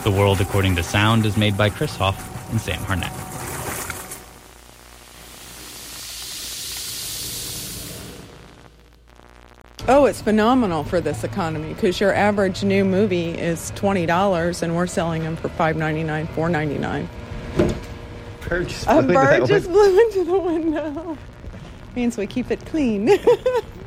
The World According to Sound is made by Chris Hoff and Sam Harnett. Oh, it's phenomenal for this economy because your average new movie is $20 and we're selling them for $5.99, $4.99. A bird just blew into the window. Means we keep it clean.